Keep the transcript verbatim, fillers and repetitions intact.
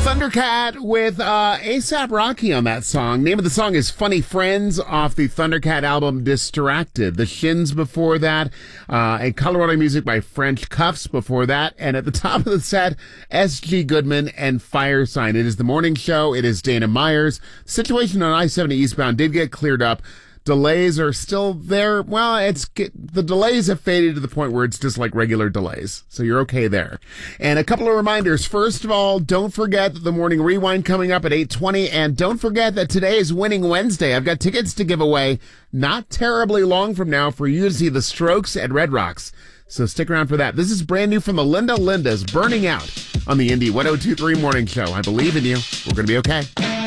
Thundercat with uh, A$AP Rocky on that song. Name of the song is Funny Friends off the Thundercat album Distracted. The Shins before that, uh, and Colorado Music by French Cuffs before that. And at the top of the set, S G Goodman and Fire Sign. It is the morning show. It is Dana Myers. Situation on I seventy eastbound did get cleared up. Delays are still there. Well, it's the delays have faded to the point where it's just like regular delays. So you're okay there. And a couple of reminders. First of all, don't forget that the morning rewind coming up at eight twenty. And don't forget that today is Winning Wednesday. I've got tickets to give away not terribly long from now for you to see the Strokes at Red Rocks. So stick around for that. This is brand new from the Linda Lindas, Burning Out on the Indy one oh two point three Morning Show. I believe in you. We're going to be okay.